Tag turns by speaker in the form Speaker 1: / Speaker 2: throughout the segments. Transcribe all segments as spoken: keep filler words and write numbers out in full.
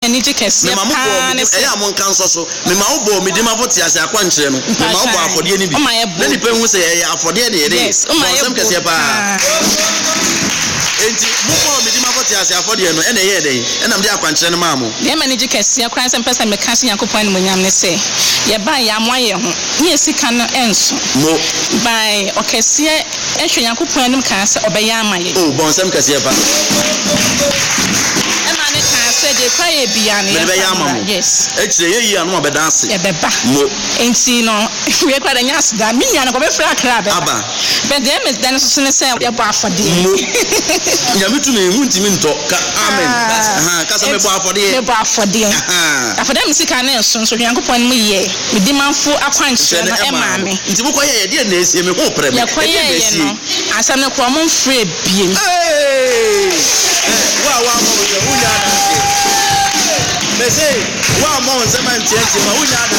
Speaker 1: manage kese
Speaker 2: me mamu bo me e ya mon kan so so me mamu bo me di ma vote ase akwankyere no me mamu bo afode ni bi na ni pe hu se e afode de de so sem kese pa enti mo bo me di ma vote ase afode no e na ye de e na me di akwankyere no mamu
Speaker 1: de manage kese akwan sem pesa me ka se yakopon ni monyam ne se ye ba ya moye ho ni esika no enso
Speaker 2: mo
Speaker 1: by okese ehwe yakopon nim ka se obeya amaye
Speaker 2: oh bon sem kese pa
Speaker 1: de kwaye biane yes
Speaker 2: ekire yeyi anu obedance
Speaker 1: e beba
Speaker 2: mo
Speaker 1: enti no we kwada nyas da minya no ko be fra kra be
Speaker 2: aba
Speaker 1: be de me dan so ne se ye bo afode
Speaker 2: mo nyame tu me hu ntimi nto ka amen ha ka se me bo afode
Speaker 1: me bo afode afode me sika na enso so yankopon mu ye me di manfo akwanche no e ma me
Speaker 2: nti mo koye ye de na esie me ho pre me
Speaker 1: ye koye ye no asam ne ko mo mfre biem
Speaker 2: eh wa wa mo ye hu ya na Mese wa mo nsema ntienti ma wunya na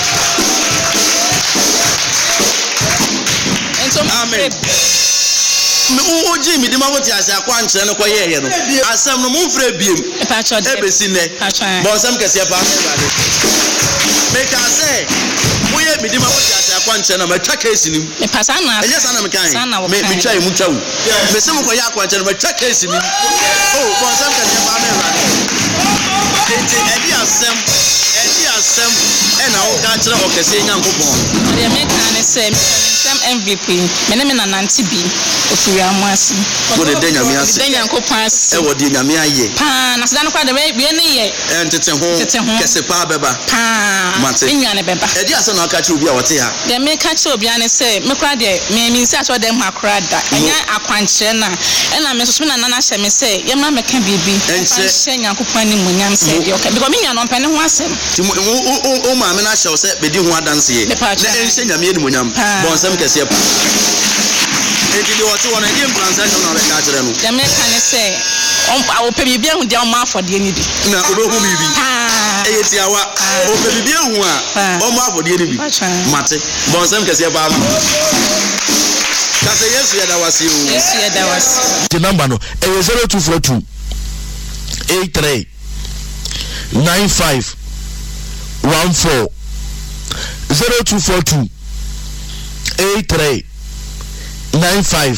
Speaker 1: enso
Speaker 2: amen me uji mi di ma woti ase akwa nkyere no koye ye no asem no mo mfra biem ebesi ne bo nsem kese pa me ka se wo ye mi di ma woti ase akwa nkyere na ma twa case nim
Speaker 1: me pasa na
Speaker 2: enye sana me kan me me twa mu twa wu me se mo koye akwa nkyere ma twa case nim oh bo nsem kese pa me ra enti edi asem edi asem e na o ka kire okese nyankopon
Speaker 1: de me kan ne se sem M V P me ne me na nanti bi ofiri amasi
Speaker 2: go de nyame ase
Speaker 1: de nyankopon ase
Speaker 2: e wo de nyame aye
Speaker 1: pa na se dan kwa de we ne ye
Speaker 2: entete ho kese pa beba
Speaker 1: pa
Speaker 2: mate
Speaker 1: enwa ne beba
Speaker 2: edi asem na ka kire obi a wote ha
Speaker 1: de me ka kire obi ane se me kwa de me mi nsi ato de makra da enya akwankyere na e na me so me na nana hye me se ye ma me ka bibi hye nyankopon ni munyam se de okay because me nya no mpane ho asem
Speaker 2: ti o ma me na hye se be di ho adanse ye na enhye nyame ni munyam bon sem kese pa edi de wote wona di implantation na be ka kire no
Speaker 1: de me ka ne se o pe bibi hu de o ma afode ni bi
Speaker 2: na obo hu bibi e yeti awa o pe bibi hu a o ma afode ni bi mate bon sem kese pa ma kase yesu ya dawasi o
Speaker 1: yesu ya dawasi
Speaker 3: the number no e zero two four two eight three nine five one four zero two four two eight three nine five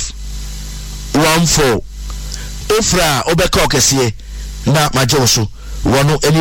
Speaker 3: one four ofra obeka okese na maje wo so wono